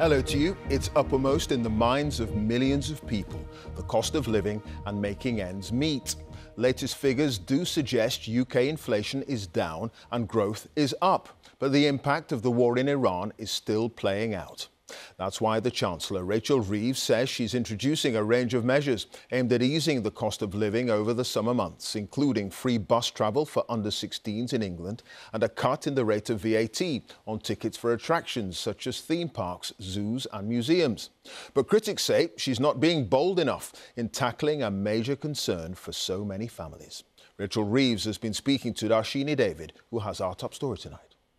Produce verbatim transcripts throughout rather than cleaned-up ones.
Hello to you. It's uppermost in the minds of millions of people, the cost of living and making ends meet. Latest figures do suggest U K inflation is down and growth is up, but the impact of the war in Iran is still playing out. That's why the Chancellor, Rachel Reeves, says she's introducing a range of measures aimed at easing the cost of living over the summer months, including free bus travel for under sixteens in England and a cut in the rate of V A T on tickets for attractions such as theme parks, zoos and museums. But critics say she's not being bold enough in tackling a major concern for so many families. Rachel Reeves has been speaking to Darshini David, who has our top story tonight.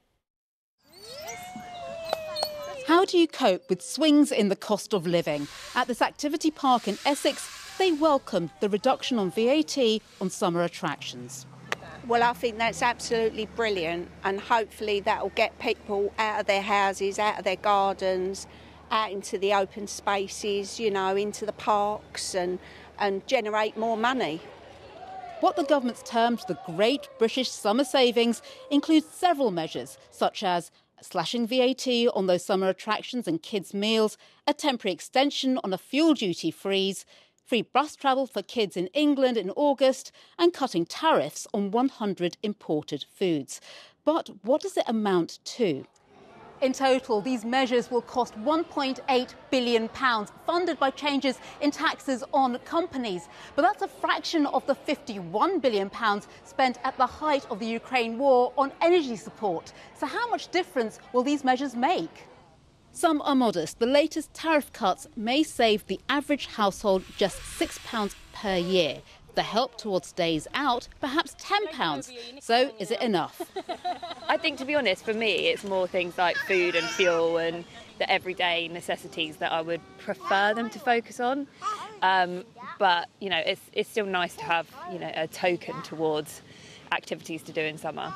How do you cope with swings in the cost of living? At this activity park in Essex, they welcomed the reduction on V A T on summer attractions. Well, I think that's absolutely brilliant, and hopefully that will get people out of their houses, out of their gardens, out into the open spaces, you know, into the parks and, and generate more money. What the government's termed the Great British Summer Savings includes several measures, such as slashing V A T on those summer attractions and kids' meals, a temporary extension on a fuel duty freeze, free bus travel for kids in England in August, and cutting tariffs on one hundred imported foods. But what does it amount to? In total, these measures will cost one point eight billion pounds, funded by changes in taxes on companies. But that's a fraction of the fifty-one billion pounds spent at the height of the Ukraine war on energy support. So how much difference will these measures make? Some are modest. The latest tariff cuts may save the average household just six pounds per year. The help towards days out, perhaps ten pounds. So is it enough? I think, to be honest, for me, it's more things like food and fuel and the everyday necessities that I would prefer them to focus on. Um, but, you know, it's, it's still nice to have, you know, a token towards activities to do in summer.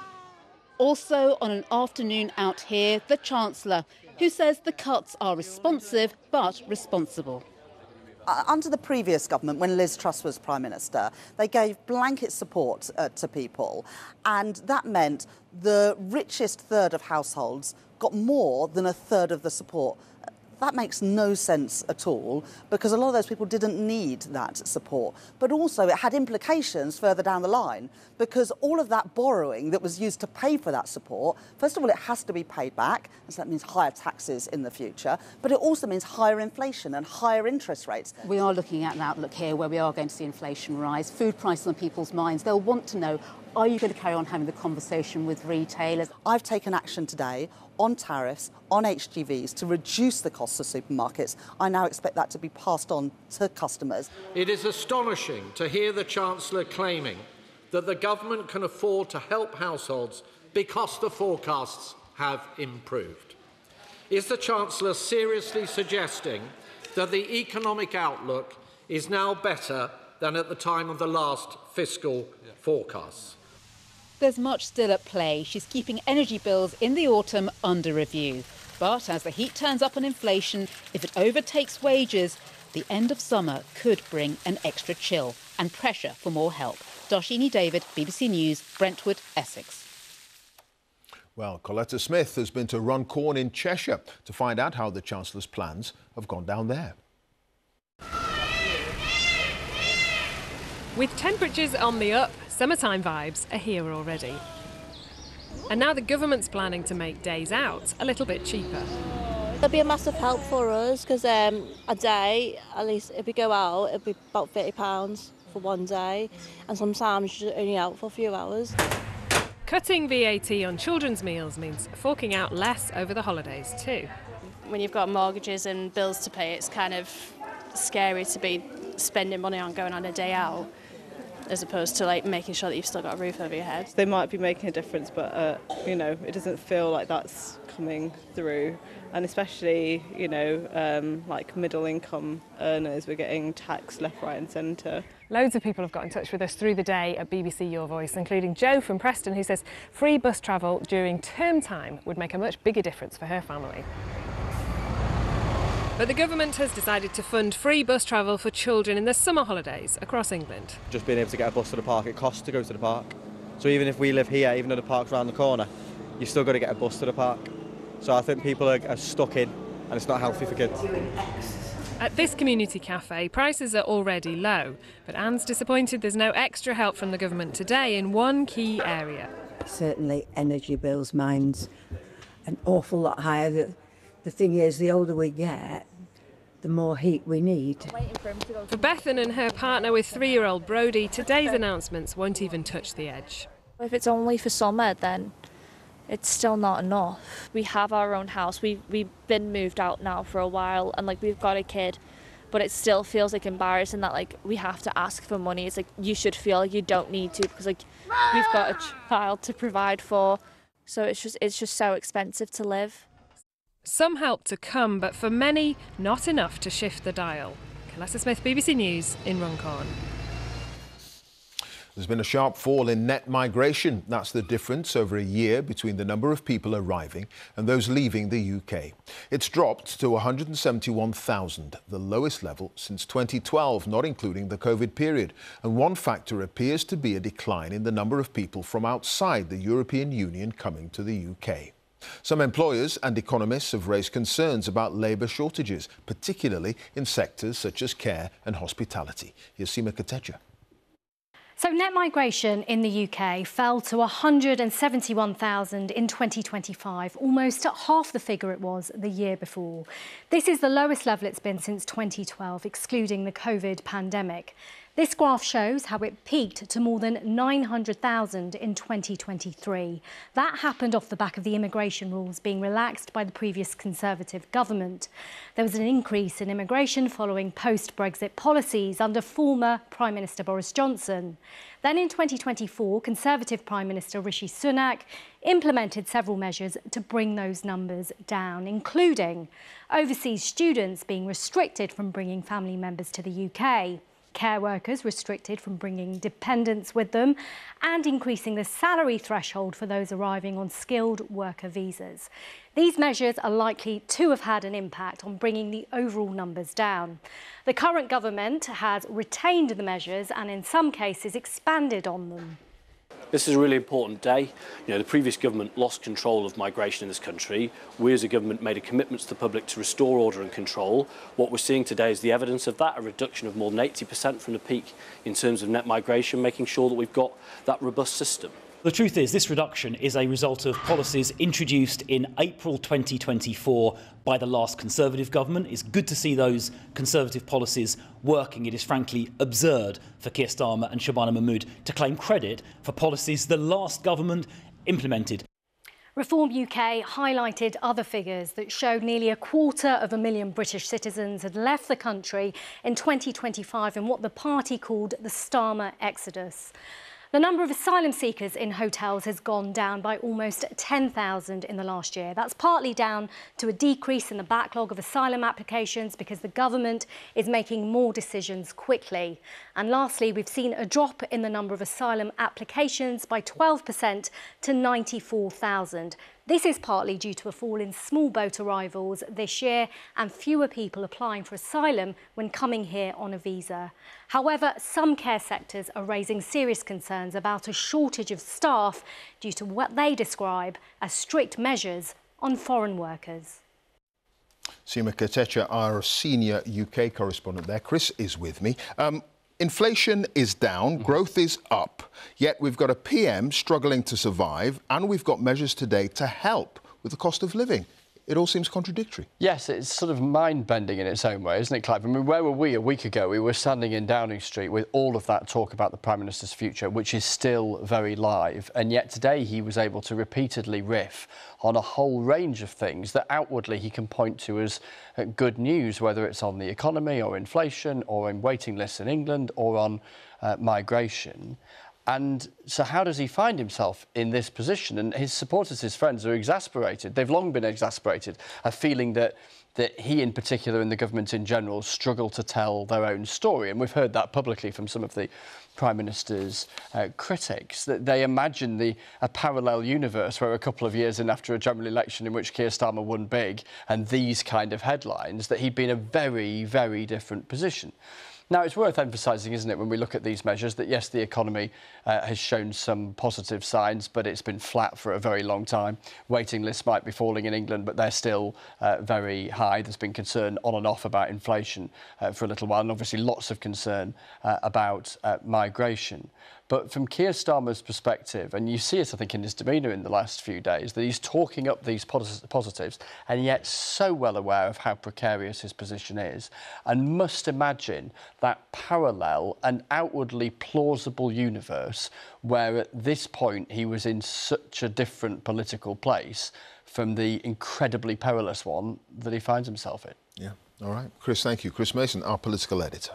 Also on an afternoon out here, the Chancellor, who says the cuts are responsive but responsible. Uh, under the previous government, when Liz Truss was Prime Minister, they gave blanket support uh, to people, and that meant the richest third of households got more than a third of the support. That makes no sense at all, because a lot of those people didn't need that support. But also it had implications further down the line, because all of that borrowing that was used to pay for that support, first of all, it has to be paid back, and so that means higher taxes in the future, but it also means higher inflation and higher interest rates. We are looking at an outlook here where we are going to see inflation rise, food prices on people's minds. They'll want to know, are you going to carry on having the conversation with retailers? I've taken action today on tariffs, on H G Vs, to reduce the costs of supermarkets. I now expect that to be passed on to customers. It is astonishing to hear the Chancellor claiming that the government can afford to help households because the forecasts have improved. Is the Chancellor seriously suggesting that the economic outlook is now better than at the time of the last fiscal forecasts? There's much still at play. She's keeping energy bills in the autumn under review. But as the heat turns up on inflation, if it overtakes wages, the end of summer could bring an extra chill and pressure for more help. Darshini David, B B C News, Brentwood, Essex. Well, Coletta Smith has been to Runcorn in Cheshire to find out how the Chancellor's plans have gone down there. With temperatures on the up, summertime vibes are here already. And now the government's planning to make days out a little bit cheaper. It'll be a massive help for us because um, a day, at least if we go out, it'll be about thirty pounds for one day, and sometimes you're only out for a few hours. Cutting V A T on children's meals means forking out less over the holidays too. When you've got mortgages and bills to pay, it's kind of scary to be spending money on going on a day out, as opposed to like making sure that you've still got a roof over your head. They might be making a difference, but uh, you know, it doesn't feel like that's coming through. And especially, you know, um, like middle income earners, we're getting taxed left, right and centre. Loads of people have got in touch with us through the day at B B C Your Voice, including Jo from Preston, who says free bus travel during term time would make a much bigger difference for her family. But the government has decided to fund free bus travel for children in the summer holidays across England. Just being able to get a bus to the park, it costs to go to the park. So even if we live here, even though the park's around the corner, you've still got to get a bus to the park. So I think people are, are stuck in and it's not healthy for kids. At this community cafe, prices are already low, but Anne's disappointed there's no extra help from the government today in one key area. Certainly energy bills, mine's an awful lot higher. The, the thing is, the older we get, the more heat we need. For Bethan and her partner with three-year-old Brodie, today's announcements won't even touch the edge. If it's only for summer, then it's still not enough. We have our own house. We we've been moved out now for a while, and like we've got a kid, but it still feels like embarrassing that like we have to ask for money. It's like you should feel like you don't need to because like we've got a child to provide for. So it's just it's just so expensive to live. Some help to come, but for many, not enough to shift the dial. Calessa Smith, B B C News in Runcorn. There's been a sharp fall in net migration. That's the difference over a year between the number of people arriving and those leaving the U K. It's dropped to one hundred seventy-one thousand, the lowest level since twenty twelve, not including the COVID period. And one factor appears to be a decline in the number of people from outside the European Union coming to the U K. Some employers and economists have raised concerns about labour shortages, particularly in sectors such as care and hospitality. Here's Seema Katecha. So net migration in the U K fell to one hundred seventy-one thousand in twenty twenty-five, almost half the figure it was the year before. This is the lowest level it's been since twenty twelve, excluding the COVID pandemic. This graph shows how it peaked to more than nine hundred thousand in twenty twenty-three. That happened off the back of the immigration rules being relaxed by the previous Conservative government. There was an increase in immigration following post-Brexit policies under former Prime Minister Boris Johnson. Then in twenty twenty-four, Conservative Prime Minister Rishi Sunak implemented several measures to bring those numbers down, including overseas students being restricted from bringing family members to the U K. Care workers restricted from bringing dependents with them, and increasing the salary threshold for those arriving on skilled worker visas. These measures are likely to have had an impact on bringing the overall numbers down. The current government has retained the measures and in some cases expanded on them. This is a really important day. You know, the previous government lost control of migration in this country. We as a government made a commitment to the public to restore order and control. What we're seeing today is the evidence of that, a reduction of more than eighty percent from the peak in terms of net migration, making sure that we've got that robust system. The truth is, this reduction is a result of policies introduced in April twenty twenty-four by the last Conservative government. It's good to see those Conservative policies working. It is frankly absurd for Keir Starmer and Shabana Mahmood to claim credit for policies the last government implemented. Reform U K highlighted other figures that showed nearly a quarter of a million British citizens had left the country in twenty twenty-five in what the party called the Starmer exodus. The number of asylum seekers in hotels has gone down by almost ten thousand in the last year. That's partly down to a decrease in the backlog of asylum applications because the government is making more decisions quickly. And lastly, we've seen a drop in the number of asylum applications by twelve percent to ninety-four thousand. This is partly due to a fall in small boat arrivals this year and fewer people applying for asylum when coming here on a visa. However, some care sectors are raising serious concerns about a shortage of staff due to what they describe as strict measures on foreign workers. Seema Katecha, our senior U K correspondent there. Chris is with me. Um, Inflation is down, growth is up, yet we've got a P M struggling to survive and we've got measures today to help with the cost of living. It all seems contradictory. Yes, it's sort of mind-bending in its own way, isn't it, Clive? I mean, where were we a week ago? We were standing in Downing Street with all of that talk about the Prime Minister's future, which is still very live. And yet today he was able to repeatedly riff on a whole range of things that outwardly he can point to as good news, whether it's on the economy or inflation or in waiting lists in England or on uh, migration. And so how does he find himself in this position? And his supporters, his friends, are exasperated. They've long been exasperated, a feeling that that he in particular and the government in general struggle to tell their own story. And we've heard that publicly from some of the Prime Minister's uh, critics, that they imagine the a parallel universe where a couple of years in after a general election in which Keir Starmer won big and these kind of headlines, that he'd be in a very, very different position. Now, it's worth emphasising, isn't it, when we look at these measures, that yes, the economy uh, has shown some positive signs, but it's been flat for a very long time. Waiting lists might be falling in England, but they're still uh, very high. There's been concern on and off about inflation uh, for a little while, and obviously lots of concern uh, about uh, migration. But from Keir Starmer's perspective, and you see it, I think, in his demeanour in the last few days, that he's talking up these pos positives and yet so well aware of how precarious his position is, and must imagine that parallel and outwardly plausible universe where at this point he was in such a different political place from the incredibly perilous one that he finds himself in. Yeah, all right. Chris, thank you. Chris Mason, our political editor.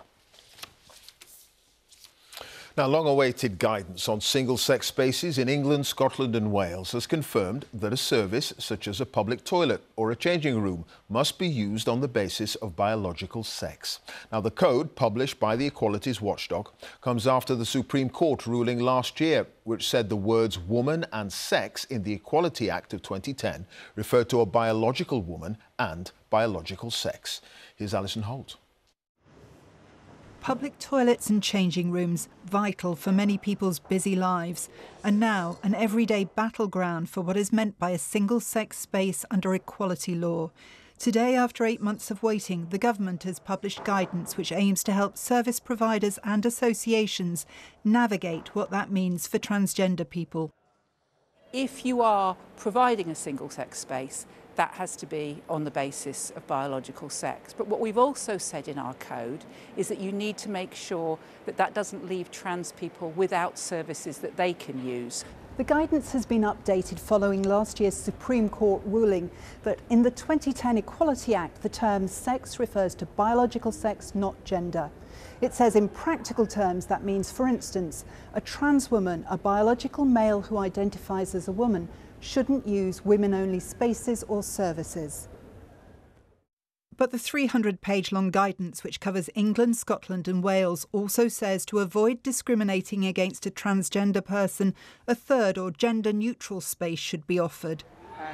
Now, long-awaited guidance on single-sex spaces in England, Scotland and Wales has confirmed that a service, such as a public toilet or a changing room, must be used on the basis of biological sex. Now, the code, published by the Equalities Watchdog, comes after the Supreme Court ruling last year, which said the words woman and sex in the Equality Act of twenty ten referred to a biological woman and biological sex. Here's Alison Holt. Public toilets and changing rooms, vital for many people's busy lives, and now an everyday battleground for what is meant by a single-sex space under equality law. Today, after eight months of waiting, the government has published guidance which aims to help service providers and associations navigate what that means for transgender people. If you are providing a single-sex space, that has to be on the basis of biological sex. But what we've also said in our code is that you need to make sure that that doesn't leave trans people without services that they can use. The guidance has been updated following last year's Supreme Court ruling that in the twenty ten Equality Act, the term sex refers to biological sex, not gender. It says in practical terms that means, for instance, a trans woman, a biological male who identifies as a woman, shouldn't use women-only spaces or services. But the three hundred page long guidance, which covers England, Scotland and Wales, also says to avoid discriminating against a transgender person, a third or gender-neutral space should be offered.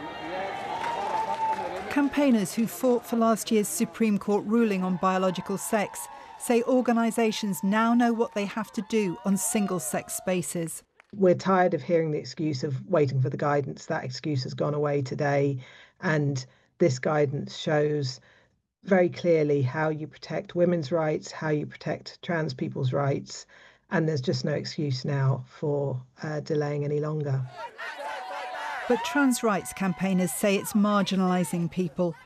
Campaigners who fought for last year's Supreme Court ruling on biological sex say organisations now know what they have to do on single-sex spaces. We're tired of hearing the excuse of waiting for the guidance. That excuse has gone away today, and this guidance shows very clearly how you protect women's rights, how you protect trans people's rights, and there's just no excuse now for uh, delaying any longer. But trans rights campaigners say it's marginalising people.